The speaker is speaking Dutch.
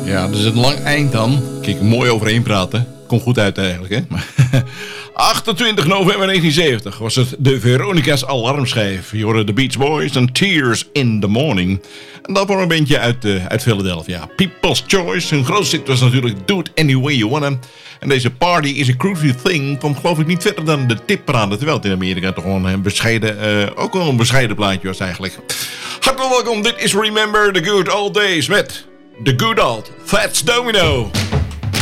Ja, er zit een lang eind aan. Kijk, mooi overheen praten. Komt goed uit eigenlijk, hè? 28 november 1970 was het de Veronica's alarmschijf. Je hoorde de Beach Boys en Tears in the Morning. En dat was een bandje uit Philadelphia. People's Choice. Hun grootste hit was natuurlijk Do It Any Way You Wanna. En deze Party is a Crucial Thing kwam geloof ik niet verder dan de tipparade. Terwijl het in Amerika toch gewoon een bescheiden, ook wel een bescheiden plaatje was eigenlijk. Hartelijk welkom, dit is Remember the Good Old Days met The Good Old Fats Domino.